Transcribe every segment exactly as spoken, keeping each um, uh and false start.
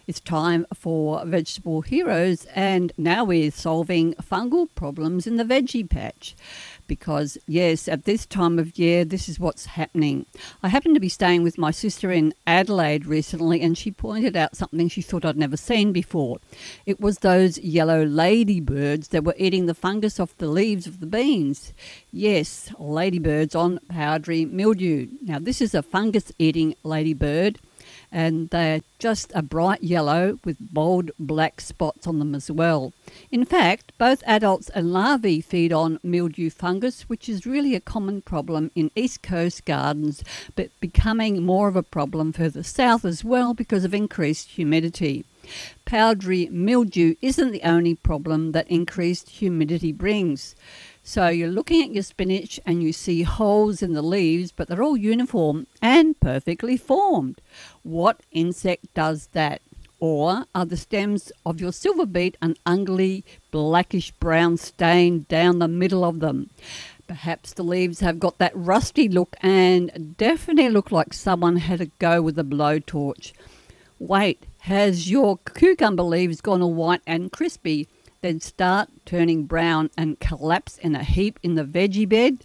It's time for Vegetable Heroes, and now we're solving fungal problems in the veggie patch. Because, yes, at this time of year, this is what's happening. I happened to be staying with my sister in Adelaide recently, and she pointed out something she thought I'd never seen before. It was those yellow ladybirds that were eating the fungus off the leaves of the beans. Yes, ladybirds on powdery mildew. Now, this is a fungus-eating ladybird, and they're just a bright yellow with bold black spots on them as well. In fact, both adults and larvae feed on mildew fungus, which is really a common problem in East Coast gardens, but becoming more of a problem further south as well because of increased humidity. Powdery mildew isn't the only problem that increased humidity brings. So you're looking at your spinach and you see holes in the leaves, but they're all uniform and perfectly formed. What insect does that? Or are the stems of your silver beet an ugly blackish brown stain down the middle of them? Perhaps the leaves have got that rusty look and definitely look like someone had a go with a blowtorch. Wait, has your cucumber leaves gone all white and crispy? Then start turning brown and collapse in a heap in the veggie bed?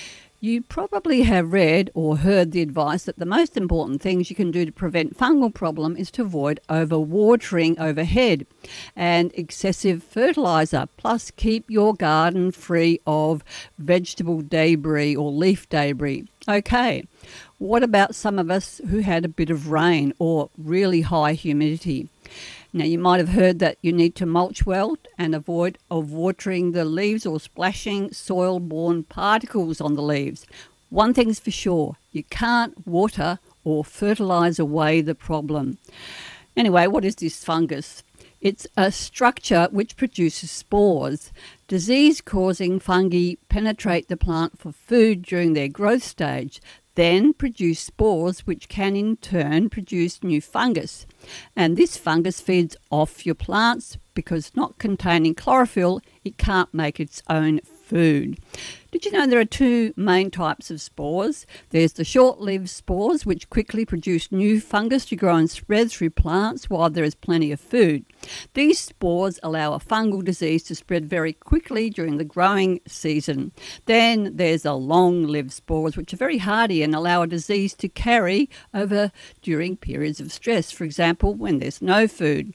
You probably have read or heard the advice that the most important things you can do to prevent fungal problem is to avoid overwatering overhead and excessive fertilizer, plus keep your garden free of vegetable debris or leaf debris. Okay, what about some of us who had a bit of rain or really high humidity? Now, you might have heard that you need to mulch well and avoid of watering the leaves or splashing soil-borne particles on the leaves. One thing's for sure, you can't water or fertilise away the problem. Anyway, what is this fungus? It's a structure which produces spores. Disease-causing fungi penetrate the plant for food during their growth stage, then produce spores which can in turn produce new fungus. And this fungus feeds off your plants because not containing chlorophyll, it can't make its own food. Did you know there are two main types of spores? There's the short-lived spores, which quickly produce new fungus to grow and spread through plants while there is plenty of food. These spores allow a fungal disease to spread very quickly during the growing season. Then there's the long-lived spores, which are very hardy and allow a disease to carry over during periods of stress, for example, when there's no food.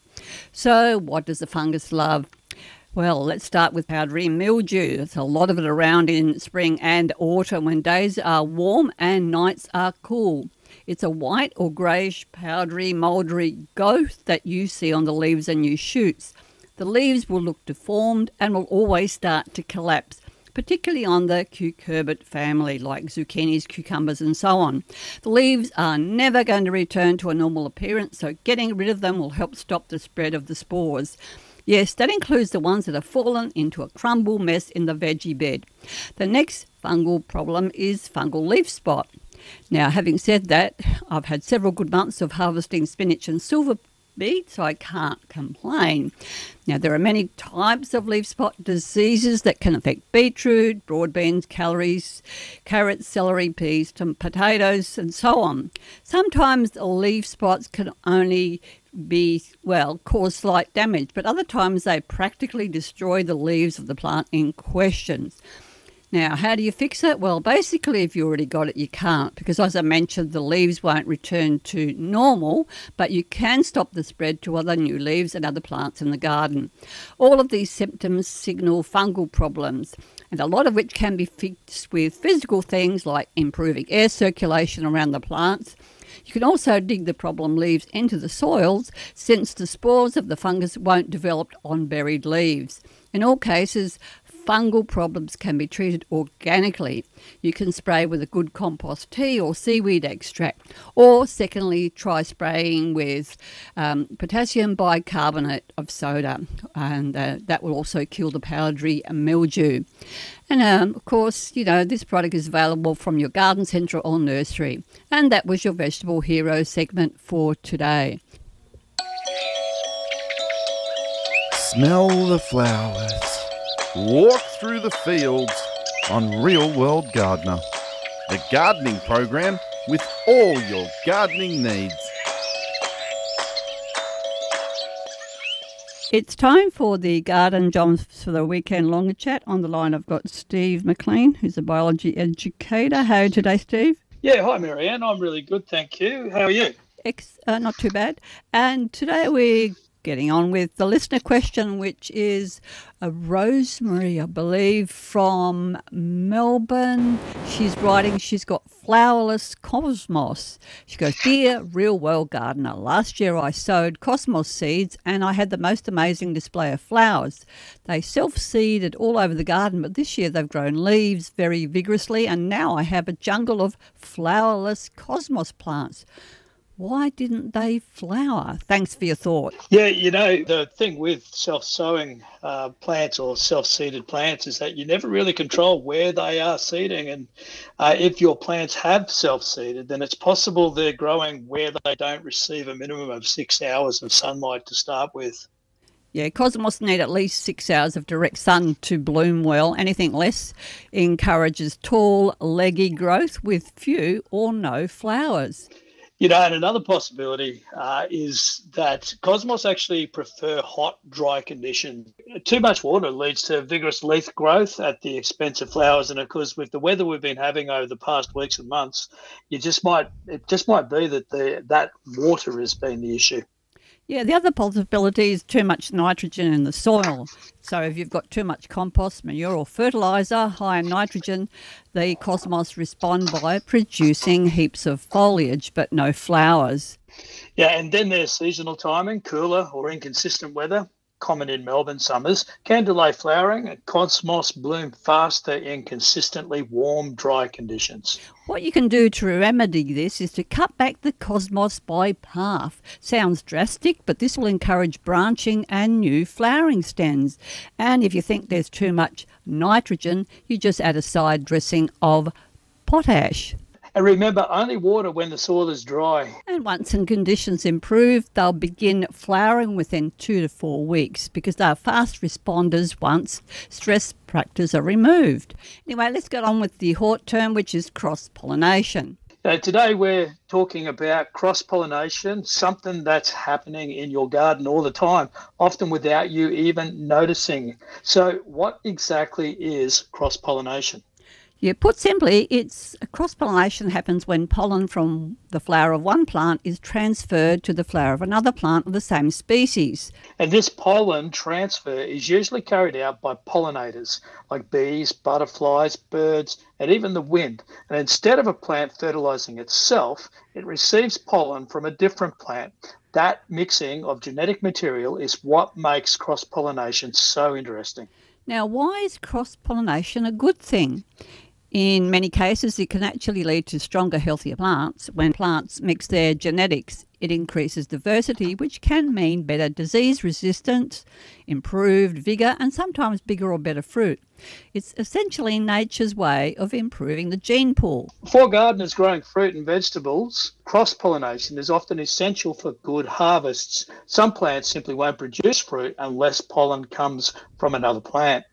So what does the fungus love? Well, let's start with powdery mildew. There's a lot of it around in spring and autumn when days are warm and nights are cool. It's a white or greyish powdery mouldery growth that you see on the leaves and new shoots. The leaves will look deformed and will always start to collapse, particularly on the cucurbit family like zucchinis, cucumbers and so on. The leaves are never going to return to a normal appearance, so getting rid of them will help stop the spread of the spores. Yes, that includes the ones that have fallen into a crumble mess in the veggie bed. The next fungal problem is fungal leaf spot. Now, having said that, I've had several good months of harvesting spinach and silver beet, so I can't complain. Now, there are many types of leaf spot diseases that can affect beetroot, broad beans, calories, carrots, celery, peas, potatoes, and so on. Sometimes the leaf spots can only be, well, cause slight damage, but other times they practically destroy the leaves of the plant in question. Now, how do you fix it? Well, basically, if you already got it, you can't, because as I mentioned, the leaves won't return to normal, but you can stop the spread to other new leaves and other plants in the garden. All of these symptoms signal fungal problems, and a lot of which can be fixed with physical things like improving air circulation around the plants. You can also dig the problem leaves into the soils, since the spores of the fungus won't develop on buried leaves. In all cases, fungal problems can be treated organically. You can spray with a good compost tea or seaweed extract, or secondly, try spraying with um, potassium bicarbonate of soda, and uh, that will also kill the powdery mildew. And um, of course, you know, this product is available from your garden centre or nursery. And that was your Vegetable Hero segment for today. Smell the flowers. Walk through the fields on Real World Gardener, the gardening program with all your gardening needs. It's time for the Garden Jobs for the Weekend Longer Chat. On the line, I've got Steve McLean, who's a biology educator. How are you today, Steve? Yeah, hi, Marianne. I'm really good, thank you. How are you? Ex- uh, not too bad. And today we're getting on with the listener question, which is a Rosemary, I believe, from Melbourne. She's writing, she's got flowerless cosmos. She goes, "Dear Real World Gardener, last year I sowed cosmos seeds and I had the most amazing display of flowers. They self-seeded all over the garden, but this year they've grown leaves very vigorously and now I have a jungle of flowerless cosmos plants. Why didn't they flower? Thanks for your thought." Yeah, you know, the thing with self-sowing uh, plants or self-seeded plants is that you never really control where they are seeding. And uh, if your plants have self-seeded, then it's possible they're growing where they don't receive a minimum of six hours of sunlight to start with. Yeah, cosmos need at least six hours of direct sun to bloom well. Anything less encourages tall, leggy growth with few or no flowers. You know, and another possibility uh, is that cosmos actually prefer hot, dry conditions. Too much water leads to vigorous leaf growth at the expense of flowers, and of course, with the weather we've been having over the past weeks and months, you just might it just might be that the that water has been the issue. Yeah, the other possibility is too much nitrogen in the soil. So if you've got too much compost, manure or fertiliser high in nitrogen, the cosmos respond by producing heaps of foliage but no flowers. Yeah, and then there's seasonal timing. Cooler or inconsistent weather, common in Melbourne summers, can delay flowering, and cosmos bloom faster in consistently warm, dry conditions. What you can do to remedy this is to cut back the cosmos by half. Sounds drastic, but this will encourage branching and new flowering stems. And if you think there's too much nitrogen, you just add a side dressing of potash. And remember, only water when the soil is dry. And once the conditions improve, they'll begin flowering within two to four weeks because they're fast responders once stress factors are removed. Anyway, let's get on with the hort term, which is cross-pollination. Uh, today we're talking about cross-pollination, something that's happening in your garden all the time, often without you even noticing. So what exactly is cross-pollination? Yeah, put simply, it's cross-pollination happens when pollen from the flower of one plant is transferred to the flower of another plant of the same species. And this pollen transfer is usually carried out by pollinators like bees, butterflies, birds, and even the wind. And instead of a plant fertilizing itself, it receives pollen from a different plant. That mixing of genetic material is what makes cross-pollination so interesting. Now, why is cross-pollination a good thing? In many cases, it can actually lead to stronger, healthier plants. When plants mix their genetics, it increases diversity, which can mean better disease resistance, improved vigour, and sometimes bigger or better fruit. It's essentially nature's way of improving the gene pool. For gardeners growing fruit and vegetables, cross-pollination is often essential for good harvests. Some plants simply won't produce fruit unless pollen comes from another plant.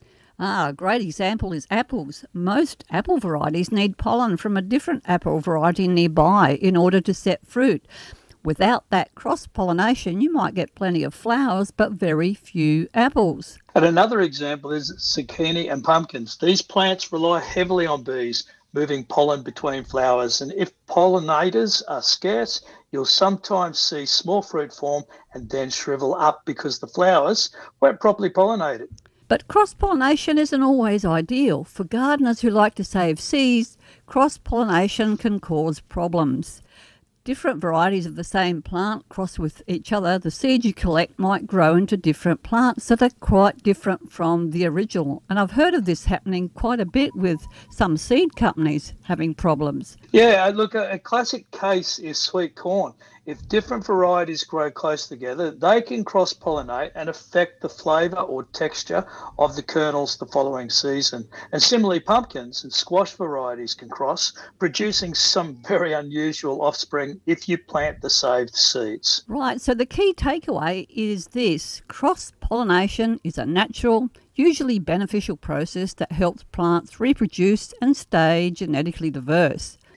Ah, a great example is apples. Most apple varieties need pollen from a different apple variety nearby in order to set fruit. Without that cross-pollination, you might get plenty of flowers but very few apples. And another example is zucchini and pumpkins. These plants rely heavily on bees moving pollen between flowers, and if pollinators are scarce, you'll sometimes see small fruit form and then shrivel up because the flowers weren't properly pollinated. But cross-pollination isn't always ideal. For gardeners who like to save seeds, cross-pollination can cause problems. Different varieties of the same plant cross with each other. The seeds you collect might grow into different plants that are quite different from the original. And I've heard of this happening quite a bit with some seed companies having problems. Yeah, look, a, a classic case is sweet corn. If different varieties grow close together, they can cross-pollinate and affect the flavour or texture of the kernels the following season. And similarly, pumpkins and squash varieties can cross, producing some very unusual offspring if you plant the saved seeds. Right, so the key takeaway is this: cross-pollination is a natural, usually beneficial process that helps plants reproduce and stay genetically diverse.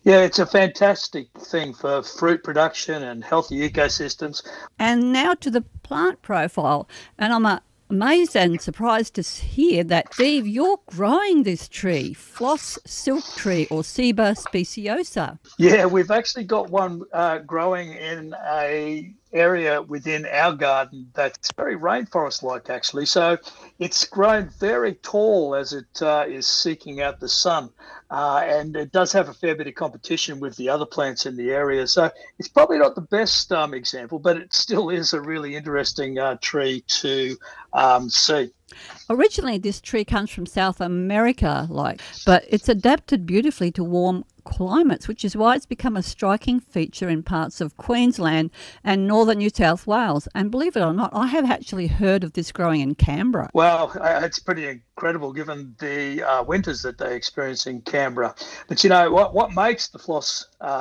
Yeah, it's a fantastic thing for fruit production and healthy ecosystems. And now to the plant profile. And I'm uh, amazed and surprised to hear that, Steve, you're growing this tree, floss silk tree or Ceiba speciosa. Yeah, we've actually got one uh, growing in a area within our garden that's very rainforest-like, actually. So it's grown very tall as it uh, is seeking out the sun, uh, and it does have a fair bit of competition with the other plants in the area. So it's probably not the best um, example, but it still is a really interesting uh, tree to um, see. Originally, this tree comes from South America, like, but it's adapted beautifully to warm climates, which is why it's become a striking feature in parts of Queensland and northern New South Wales. And believe it or not, I have actually heard of this growing in Canberra. Well, uh, it's pretty incredible given the uh, winters that they experience in Canberra. But you know what? What makes the floss uh,